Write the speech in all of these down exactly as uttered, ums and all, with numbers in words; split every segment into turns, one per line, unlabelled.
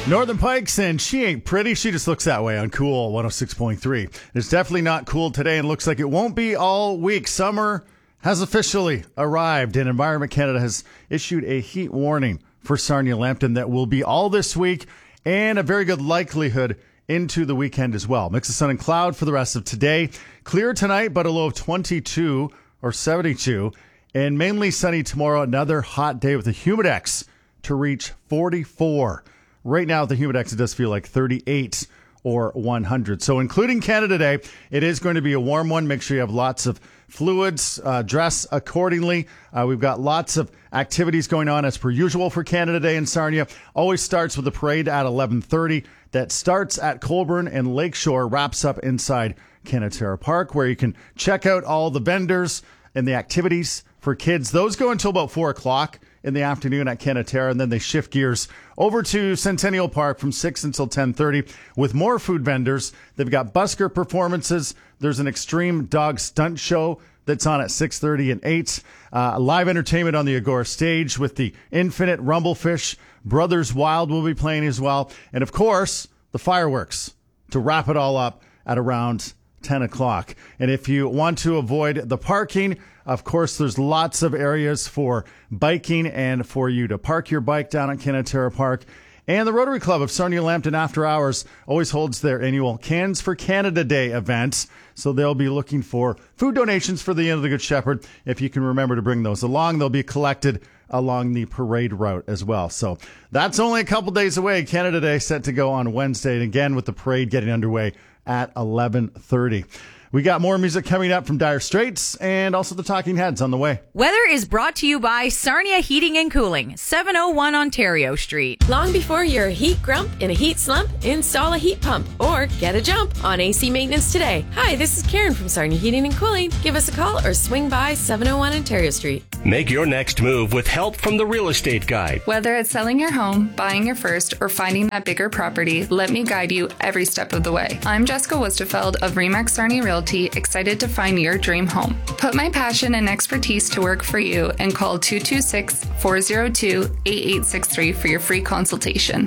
Northern Pikes, and she ain't pretty. She just looks that way on Cool one oh six point three. It's definitely not cool today and looks like it won't be all week. Summer has officially arrived, and Environment Canada has issued a heat warning for Sarnia-Lambton that will be all this week and a very good likelihood into the weekend as well. Mix of sun and cloud for the rest of today. Clear tonight, but a low of twenty-two or seventy-two. And mainly sunny tomorrow. Another hot day with the Humidex to reach forty-four. Right now, the Humidex, it does feel like thirty-eight or one hundred. So including Canada Day, it is going to be a warm one. Make sure you have lots of fluids, uh, dress accordingly. Uh, we've got lots of activities going on as per usual for Canada Day in Sarnia. Always starts with a parade at eleven thirty that starts at Colborne and Lakeshore, wraps up inside Canaterra Park, where you can check out all the vendors and the activities for kids. Those go until about four o'clock in the afternoon at Canaterra, and then they shift gears over to Centennial Park from six until ten thirty with more food vendors. They've got busker performances. There's an extreme dog stunt show that's on at six thirty and eight. Uh, live entertainment on the Agora stage with the Infinite Rumblefish. Brothers Wild will be playing as well. And, of course, the fireworks to wrap it all up at around ten o'clock. And if you want to avoid the parking, of course, there's lots of areas for biking and for you to park your bike down at Canaterra Park. And the Rotary Club of Sarnia-Lambton After Hours always holds their annual Cans for Canada Day event. So they'll be looking for food donations for the Inn of the Good Shepherd. If you can remember to bring those along, they'll be collected along the parade route as well. So that's only a couple days away. Canada Day set to go on Wednesday. And again, with the parade getting underway at eleven thirty. We got more music coming up from Dire Straits and also the Talking Heads on the way.
Weather is brought to you by Sarnia Heating and Cooling, seven oh one Ontario Street.
Long before you're a heat grump in a heat slump, install a heat pump or get a jump on A C maintenance today. Hi, this is Karen from Sarnia Heating and Cooling. Give us a call or swing by seven oh one Ontario Street.
Make your next move with help from the Real Estate Guide.
Whether it's selling your home, buying your first, or finding that bigger property, let me guide you every step of the way. I'm Jessica Wustefeld of Remax Sarnia Realty, excited to find your dream home. Put my passion and expertise to work for you and call two two six, four oh two, eight eight six three for your free consultation.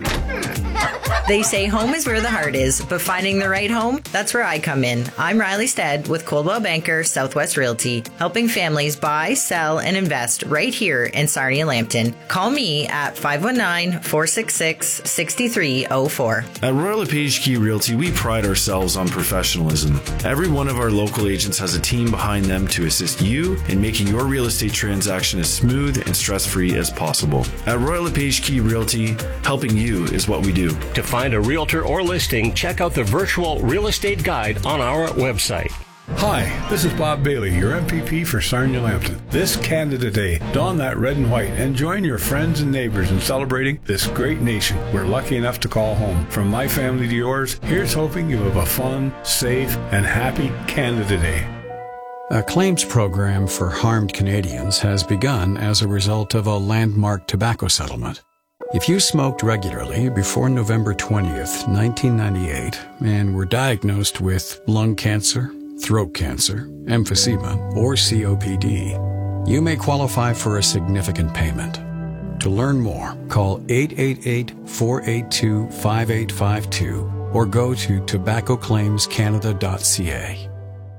They say home is where the heart is, but finding the right home, that's where I come in. I'm Riley Stead with Coldwell Banker Southwest Realty, helping families buy, sell, and invest right here in Sarnia-Lambton. Call me at five one nine, four six six, six three zero four.
At Royal LePage Key Realty, we pride ourselves on professionalism. Every one of our local agents has a team behind them to assist you in making your real estate transaction as smooth and stress-free as possible. At Royal LePage Key Realty, helping you is what we do.
To find a realtor or listing, check out the virtual real estate guide on our website.
Hi, this is Bob Bailey, your M P P for Sarnia-Lambton. This Canada Day, don that red and white and join your friends and neighbors in celebrating this great nation we're lucky enough to call home. From my family to yours, here's hoping you have a fun, safe, and happy Canada Day.
A claims program for harmed Canadians has begun as a result of a landmark tobacco settlement. If you smoked regularly before November twentieth, nineteen ninety-eight, and were diagnosed with lung cancer, throat cancer, emphysema, or C O P D, you may qualify for a significant payment. To learn more, call eight eight eight, four eight two, five eight five two or go to tobacco claims canada dot c a.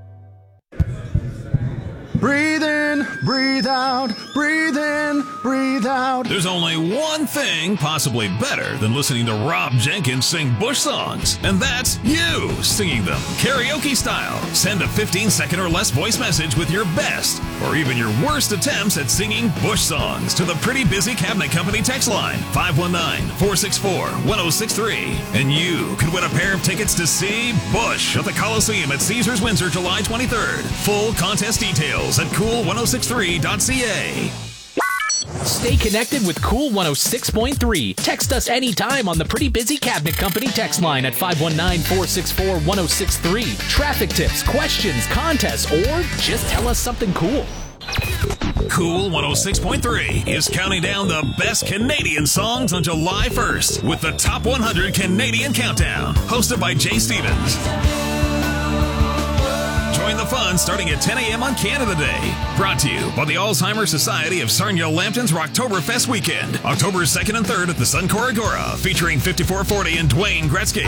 Breathe in, breathe out, breathe in, breathe out.
There's only one thing possibly better than listening to Rob Jenkins sing Bush songs, and that's you singing them karaoke style. Send a fifteen second or less voice message with your best or even your worst attempts at singing Bush songs to the Pretty Busy Cabinet Company text line five one nine, four six four, one oh six three, and you could win a pair of tickets to see Bush at the Coliseum at Caesars Windsor July twenty-third. Full contest details at cool one oh six three dot c a.
Stay connected with Cool one oh six point three. Text us anytime on the Pretty Busy Cabinet Company text line at five one nine, four six four, one oh six three. Traffic tips, questions, contests, or just tell us something cool.
Cool one oh six point three is counting down the best Canadian songs on July first with the Top one hundred Canadian Countdown, hosted by Jay Stevens. Join the fun starting at ten a.m. on Canada Day. Brought to you by the Alzheimer's Society of Sarnia Lambton's Rocktoberfest weekend, October second and third at the Suncor Agora, featuring fifty-four forty and Dwayne Gretzky.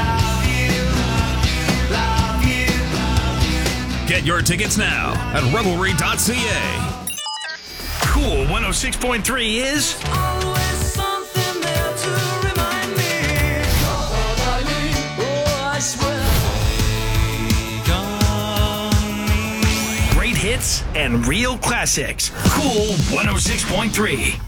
Get your tickets now at revelry dot c a.
Cool one oh six point three is... Great hits and real classics. Cool one oh six point three.